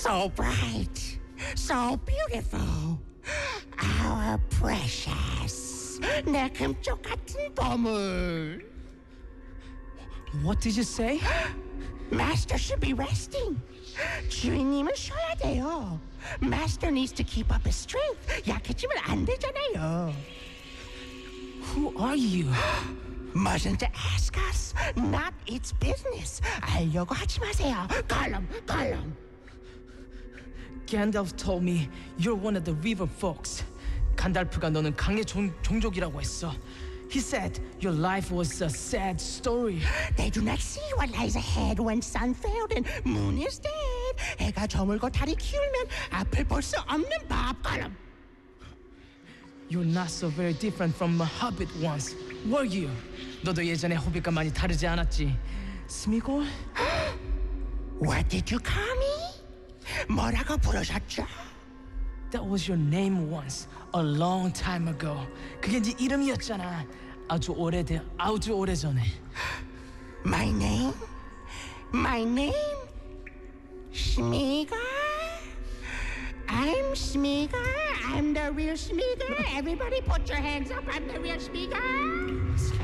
So bright, so beautiful. Our precious. 내 금쪽 같은 보물. What did you say? Master should be resting. 주인님은 쉬어야 돼요. Master needs to keep up his strength. 약해지면 안 되잖아요. Who are you? Mustn't ask us. Not its business. 알려고 하지 마세요. Gollum. Gandalf told me you're one of the River folks. 간달프가 너는 강의 종족이라고 했어. He said your life was a sad story. They do not see what lies ahead when sun failed and moon is dead. 해가 저물고 달이 기울면 앞을 볼 수 없는 법. Gollum. You're not so very different from a hobbit once, were you? 너도 예전에 호빗과 많이 다르지 않았지? 스미골? What did you call me? 뭐라고 부르셨죠? That was your name once, a long time ago. 그게 네 이름이었잖아. 아주 오래전에. My name? Smeagol? I'm Smeagol. I'm the real Smeagol. Everybody put your hands up. I'm the real Smeagol.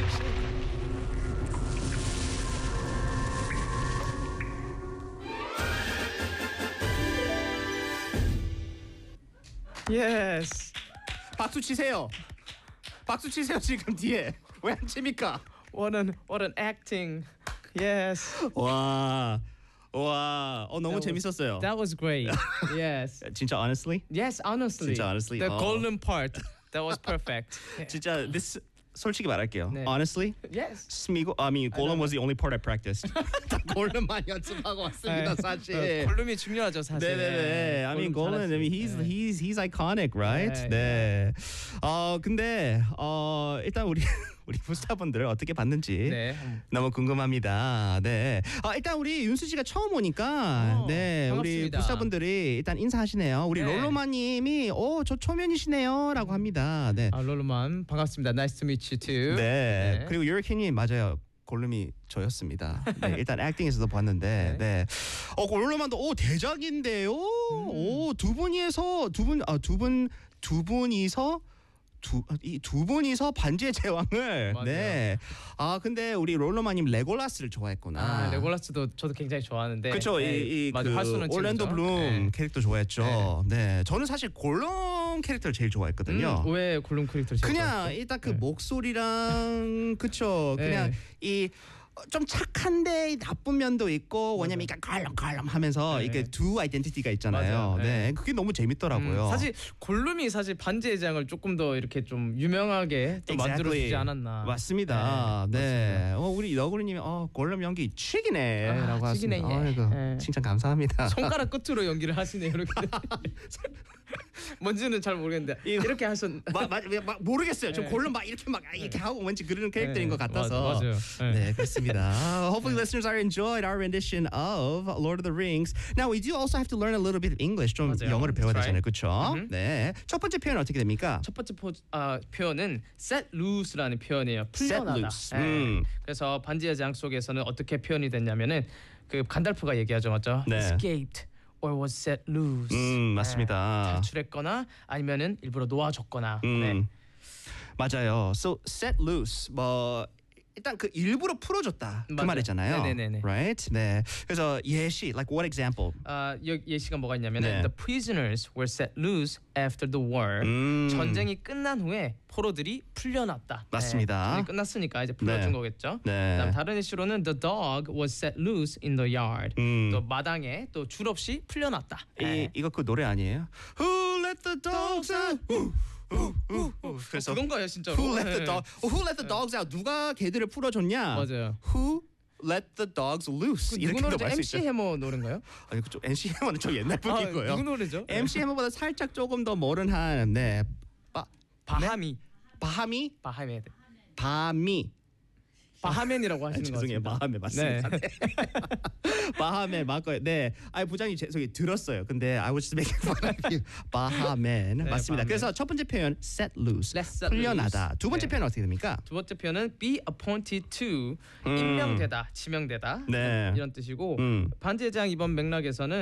Yes. 박수 치세요. 박수 치세요 지금 뒤에. 왜 안 칩니까? What an acting. Yes. 와. 너무 재밌었어요. That was great. Yes. 진짜 honestly? Yes, honestly. 진짜 honestly. The golden part. That was perfect. 진짜 this 솔직히 말할게요. 네. Honestly? Yes. Gollum was the only part I practiced. 골룸만 연습하고 왔습니다, 사실. 골룸이 중요하죠, 사실. 네네네. Gollum, he's iconic, right? 네. 근데 일단 우리 부스타분들을 어떻게 봤는지 너무 궁금합니다. 네. 일단 우리 윤수 씨가 처음 오니까 네, 반갑습니다. 우리 부스타분들이 일단 인사하시네요. 우리 롤로마님이 저 초면이시네요라고 합니다. 네. 롤로만 반갑습니다. Nice to meet you too. 네. 그리고 유리키님 맞아요. 골룸이 저였습니다. 네, 일단 액팅에서도 봤는데, 네. 골룸만도 대작인데요. 두 분이서 반지의 제왕을. 맞아요. 네. 근데 우리 롤러마님 레골라스를 좋아했구나. 레골라스도 저도 굉장히 좋아하는데. 그렇죠. 그 올랜도 블룸 캐릭터 좋아했죠. 네. 저는 사실 골룸 캐릭터를 제일 좋아했거든요. 왜 골룸 캐릭터를 제일 그냥 좋아했어요? 일단 그 목소리랑 그쵸. 그냥 이 좀 착한데 나쁜 면도 있고 왜냐면 이게 걸렁걸렁 하면서 이게 두 아이덴티티가 있잖아요. 맞아요. 네, 그게 너무 재밌더라고요. 사실 골룸이 사실 반지의 제왕을 조금 더 이렇게 좀 유명하게 또 만들어주지 않았나. 맞습니다. 네. 우리 너구리님이 골룸 연기 칙이네라고 하시네요. 칭찬 감사합니다. 손가락 끝으로 연기를 하시네요. 이렇게. 뭔지는 잘 모르겠는데 이렇게 하셨. 모르겠어요. 좀 골룸 이렇게 하고 왠지 그런 캐릭터인 것 같아서. 맞아요. 네, 그렇습니다. Hopefully listeners are enjoyed our rendition of Lord of the Rings. Now we do also have to learn a little bit of English. 좀 맞아요. 영어를 배워야 That's 되잖아요. 그렇죠? 네. 첫 번째 표현 어떻게 됩니까? 첫 번째 표현은 set loose라는 표현이에요. 풀려나다. Set loose. 그래서 반지의 제왕 속에서는 어떻게 표현이 됐냐면은 그 간달프가 얘기하죠, 맞죠? 네. Escaped or was set loose. 맞습니다. 탈출했거나 아니면은 일부러 놓아줬거나. 맞아요. So set loose 일단 그 일부러 풀어줬다 그 맞아요. 말이잖아요. 네네네. Right? 네. 그래서 예시, like what example? 예시가 뭐가 있냐면은 네. the prisoners were set loose after the war. 전쟁이 끝난 후에 포로들이 풀려났다. 맞습니다. 전쟁이 끝났으니까 이제 풀려준 거겠죠. 네. 그다음 다른 예시로는 the dog was set loose in the yard. 또 마당에 또 줄 없이 풀려났다. 이거 그 노래 아니에요? Who let the dogs out? 그래서 그건가요, 진짜로? Who let the dogs out? 누가 개들을 풀어줬냐? 맞아요. Who let the dogs loose? 누구 노래죠? 말할 수 MC 있죠. 해머 노래인가요? 아니 그쪽 MC 해머는 좀 옛날 분일 거예요. 누구 노래죠? MC 해머보다 살짝 조금 더 모던한 바하미. 바하미? 바하메. 바하멘이라고 하시는 거 죄송해요. 바하메 맞습니다. 네. 바하메 맞고요. 네. 부장님 저기 들었어요. 근데 I was just making fun of you. 바하멘 맞습니다. 바하멘. 그래서 첫 번째 표현 set loose. Let's set 풀려나다. loose. 두 번째 네. 표현 어떻게 됩니까? 두 번째 표현은 be appointed to 임명되다, 지명되다 네. 이런 뜻이고 음. 반지의 제왕 이번 맥락에서는